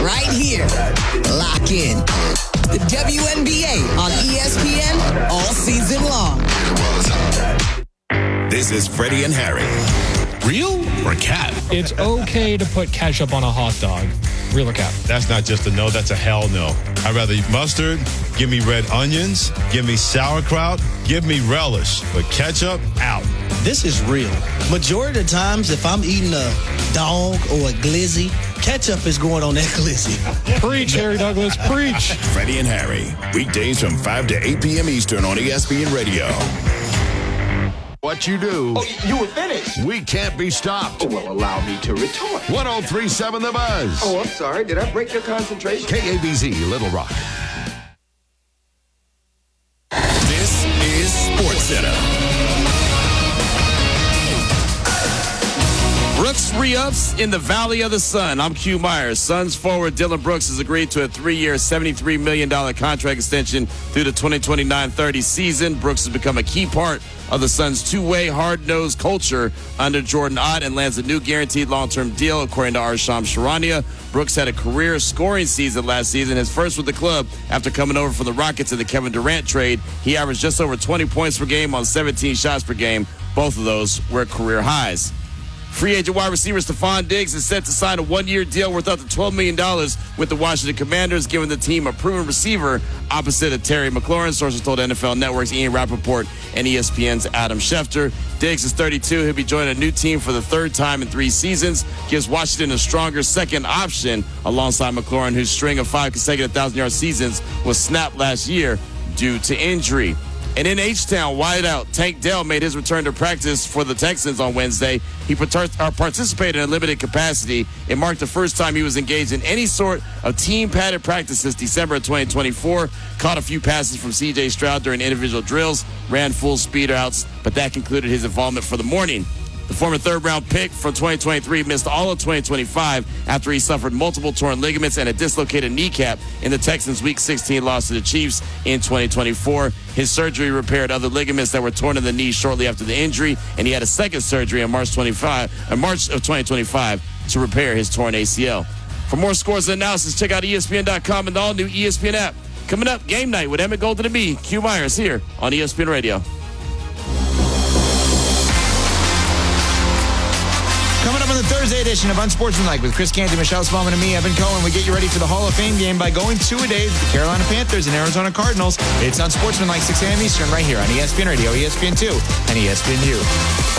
right here. Lock in. The WNBA on ESPN all season long. This is Freddie and Harry. Real or cat? It's okay to put ketchup on a hot dog. Real or cat? That's not just a no, that's a hell no. I'd rather eat mustard, give me red onions, give me sauerkraut, give me relish. But ketchup, out. This is real. Majority of the times, if I'm eating a dog or a glizzy, ketchup is going on that glizzy. Preach, Harry Douglas, preach. Freddie and Harry, weekdays from 5 to 8 p.m. Eastern on ESPN Radio. What you do. Oh, you were finished. We can't be stopped. Oh, well, allow me to retort. 103.7 The Buzz. Oh, I'm sorry. Did I break your concentration? KABZ, Little Rock. This is SportsCenter. Brooks re-ups in the Valley of the Sun. I'm Q Myers. Suns forward Dylan Brooks has agreed to a 3-year, $73 million contract extension through the 2029-30 season. Brooks has become a key part of the Suns' two-way, hard-nosed culture under Jordan Ott and lands a new guaranteed long-term deal, according to Arsham Sharania. Brooks had a career scoring season last season, his first with the club after coming over from the Rockets in the Kevin Durant trade. He averaged just over 20 points per game on 17 shots per game. Both of those were career highs. Free agent wide receiver Stephon Diggs is set to sign a 1-year deal worth up to $12 million with the Washington Commanders, giving the team a proven receiver opposite of Terry McLaurin. Sources told NFL Network's Ian Rappaport and ESPN's Adam Schefter. Diggs is 32. He'll be joining a new team for the third time in 3 seasons. Gives Washington a stronger second option alongside McLaurin, whose string of 5 consecutive 1,000-yard seasons was snapped last year due to injury. And in H-Town, wideout Tank Dell made his return to practice for the Texans on Wednesday. He participated in a limited capacity. It marked the first time he was engaged in any sort of team-padded practice since December of 2024. Caught a few passes from C.J. Stroud during individual drills, ran full speed outs, but that concluded his involvement for the morning. The former third-round pick from 2023 missed all of 2025 after he suffered multiple torn ligaments and a dislocated kneecap in the Texans' Week 16 loss to the Chiefs in 2024. His surgery repaired other ligaments that were torn in the knee shortly after the injury, and he had a second surgery in March of 2025 to repair his torn ACL. For more scores and analysis, check out ESPN.com and the all-new ESPN app. Coming up, game night with Emmett Golden and me, Q Myers, here on ESPN Radio. Coming up on the Thursday edition of Unsportsmanlike with Chris Canty, Michelle Spellman, and me, Evan Cohen, we get you ready for the Hall of Fame game by going 2-a-days with the Carolina Panthers and Arizona Cardinals. It's Unsportsmanlike, 6 a.m. Eastern, right here on ESPN Radio, ESPN2, and ESPNU.